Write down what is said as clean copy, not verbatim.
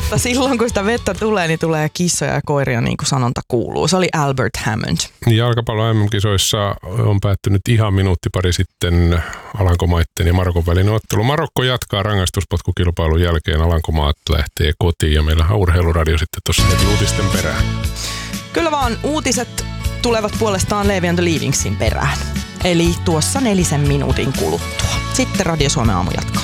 Mutta silloin kun sitä vettä tulee, niin tulee kissoja ja koiria, niin kuin sanonta kuuluu. Se oli Albert Hammond. Jalkapallon MM-kisoissa on päättynyt ihan minuutti pari sitten Alankomaitten ja Marokon välinen ottelu. Marokko jatkaa rangaistuspotkukilpailun jälkeen, Alankomaat lähtee kotiin ja meillä on urheiluradio sitten tuossa heti uutisten perään. Kyllä vaan, uutiset tulevat puolestaan Leevi and the Leadingsin perään. Eli tuossa 4 minuutin kuluttua. Sitten Radio Suomen aamu jatkaa.